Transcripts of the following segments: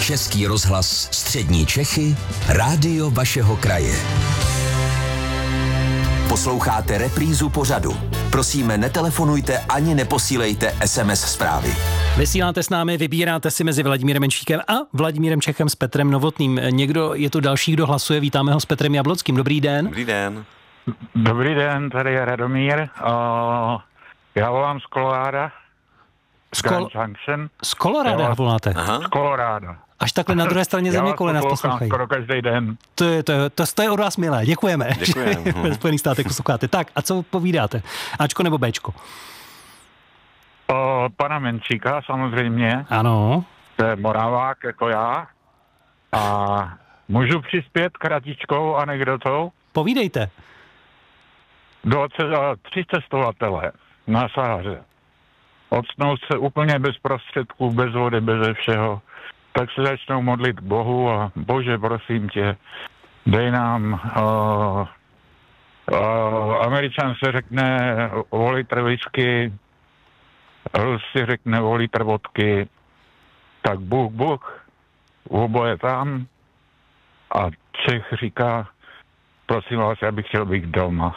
Český rozhlas Střední Čechy, rádio vašeho kraje. Posloucháte reprízu pořadu. Prosíme, netelefonujte ani neposílejte SMS zprávy. Vysíláte s námi, vybíráte si mezi Vladimírem Menšíkem a Vladimírem Čechem s Petrem Novotným. Někdo je tu další, kdo hlasuje. Vítáme ho s Petrem Jablonským. Dobrý den. Dobrý den. Dobrý den, tady je Radomír. Já volám z Koloráda. Z Koloráda voláte? Aha. Z Koloráda. Až takhle na druhé straně země kvůli nás poslouchají. Skoro každý den. To je od vás milé, děkujeme. Děkujeme. Ve Spojených státech posloucháte. Tak, a co povídáte? Ačko nebo Bčko? Pana Menšíka samozřejmě. Ano. To je Moravák jako já. A můžu přispět kratičkou anekdotou? Povídejte. 3 cestovatelé na Sahaře. Octnout se úplně bez prostředků, bez vody, bez všeho. Tak se začnou modlit k Bohu a Bože, prosím tě, dej nám, Američan se řekne o litr whisky, Rus si řekne o litr vodky, tak Bůh, oboje tam a Čech říká, prosím vás, já bych chtěl být doma.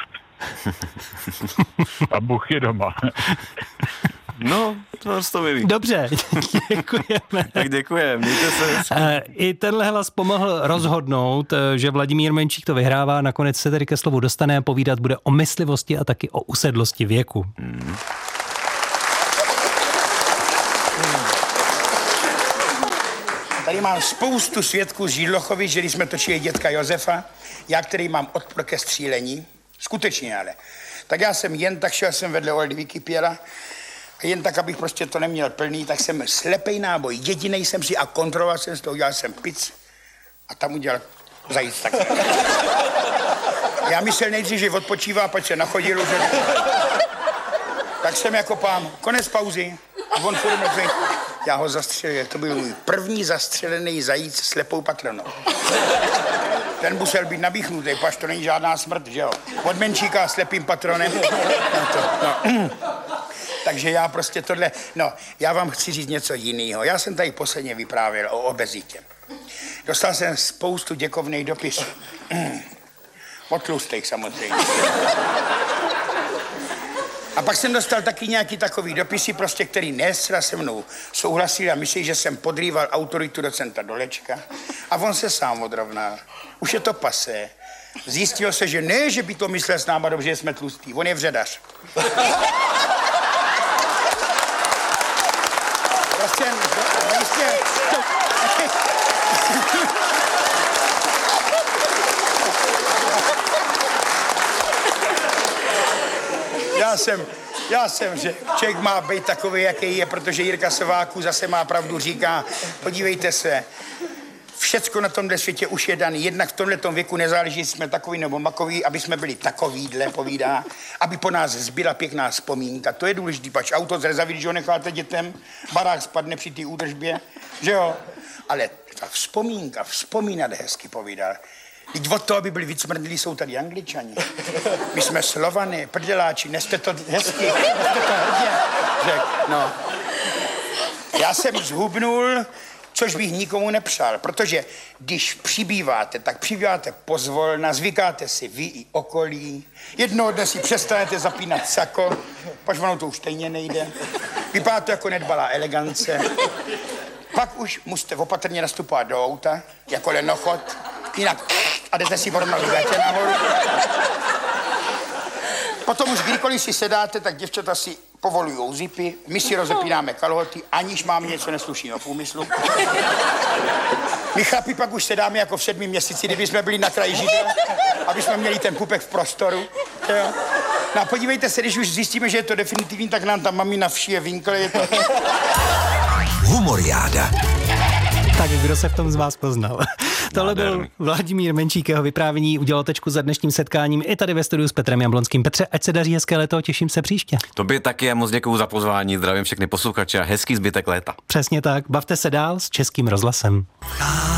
A Bůh je doma. No, to mi. Dobře, děkujeme. Tak děkujeme, mějte se. I tenhle hlas pomohl rozhodnout, že Vladimír Menšík to vyhrává. Nakonec se tedy ke slovu dostane a povídat bude o myslivosti a taky o usedlosti věku. Tady mám spoustu svědků z Židlochovic, že když jsme točili Dětka Josefa, já, který mám odpor ke střílení, skutečně ale, tak já jsem jen tak šel jsem vedle Oldy Vykypěla a jen tak, abych prostě to neměl plný, tak jsem slepej náboj, jedinej jsem si a kontroloval jsem z toho, udělal jsem pic a tam udělal zajíc tak. Já myslel nejdřív, že odpočívá, pak se nachodil už. Tak jsem jako pán, konec pauzy a on furt mrtvý. Já ho zastřelil, to byl můj první zastřelený zajíc slepou patronou. Ten musel být nabíchnutý, pač to není žádná smrt, že jo? Od Menšíka slepým patronem. No. Takže já prostě tohle, já vám chci říct něco jiného. Já jsem tady posledně vyprávěl o obezitě. Dostal jsem spoustu děkovných dopisů. Od tlustých samozřejmě. A pak jsem dostal taky nějaký takový dopisy, prostě, který nesra se mnou souhlasil a myslí, že jsem podrýval autoritu docenta Dolečka. A on se sám odrovnal. Už je to pasé. Zjistilo se, že ne, že by to myslel s náma dobře, že jsme tlustý. On je vředař. Prostě, Já jsem řekl, člověk má být takový, jaký je, protože Jirka Sováků zase má pravdu, říká, podívejte se, všecko na tomhle světě už je daný, jednak v tomhletom věku nezáleží, jestli jsme takový nebo makový, aby jsme byli takovýhle, povídá, aby po nás zbyla pěkná vzpomínka, to je důležitý, pač auto zrezaví, když ho necháte dětem, barák spadne při té údržbě, že jo, ale ta vzpomínka, vzpomínat hezky, povídal. Teď od toho, aby byli vycmrdlí, jsou tady Angličani. My jsme Slované, prděláči, neste to hezky, neste to hrdě, řek, no. Já jsem zhubnul, což bych nikomu nepřál, protože když přibýváte, tak přibýváte pozvolna, zvykáte si vy i okolí. Jednoho dne si přestanete zapínat sako, pač ono to už stejně nejde. Vypadá to jako nedbalá elegance. Pak už musíte opatrně nastupovat do auta, jako lenochod, jinak a jdete si porovnat gatě nahoru. Potom už kdykoliv si sedáte, tak děvčata si povolujou zipy, my si rozepínáme kalhoty, aniž máme něco neslušného v úmyslu. My chlapi pak už sedáme jako v 7. měsíci, kdyby jsme byli na kraji židle, aby jsme měli ten pupek v prostoru. Jo. No a podívejte se, když už zjistíme, že je to definitivní, tak nám tam mamina všije vinkle, je to... Humoriáda. Tak kdo se v tom z vás poznal? Tohle byl Vladimír Menšík, jeho vyprávění udělal tečku za dnešním setkáním i tady ve studiu s Petrem Jablonským. Petře, ať se daří hezké léto, těším se příště. Tobě taky a moc děkuju za pozvání, zdravím všechny posluchače a hezký zbytek léta. Přesně tak, bavte se dál s Českým rozhlasem.